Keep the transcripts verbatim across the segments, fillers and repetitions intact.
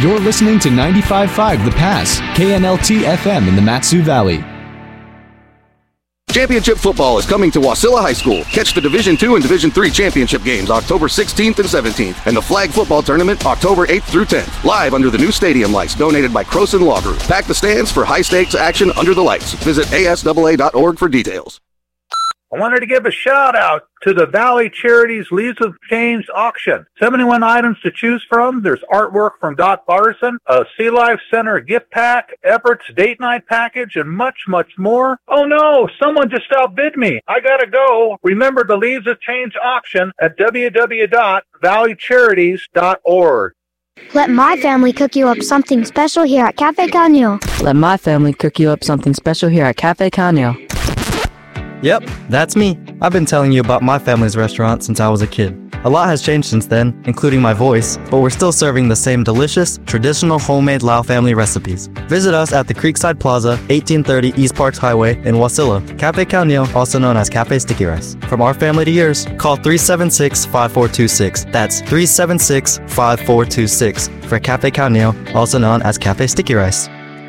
You're listening to ninety-five point five The Pass, K N L T F M in the Mat-Su Valley. Championship football is coming to Wasilla High School. Catch the Division two and Division three championship games October sixteenth and seventeenth, and the flag football tournament October eighth through tenth. Live under the new stadium lights donated by Croson Law Group. Pack the stands for high-stakes action under the lights. Visit A S A A dot org for details. I wanted to give a shout out to the Valley Charities Leaves of Change auction. seventy-one items to choose from. There's artwork from Dot Barson, a Sea Life Center gift pack, Everett's date night package, and much, much more. Oh no, someone just outbid me. I gotta go. Remember the Leaves of Change auction at w w w dot valley charities dot org. Let my family cook you up something special here at Cafe Canyo. Let my family cook you up something special here at Cafe Canyo. Yep, that's me. I've been telling you about my family's restaurant since I was a kid. A lot has changed since then, including my voice, but we're still serving the same delicious, traditional homemade Lao family recipes. Visit us at the Creekside Plaza, eighteen thirty East Parks Highway in Wasilla. Cafe Canyo, also known as Cafe Sticky Rice. From our family to yours, call three seven six, five four two six. That's three seven six, five four two six for Cafe Canyo, also known as Cafe Sticky Rice.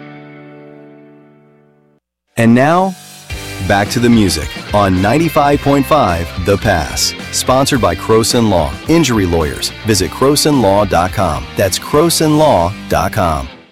And now, back to the music on ninety-five point five The Pass. Sponsored by Croson Law. Injury lawyers. Visit croson law dot com. That's croson law dot com.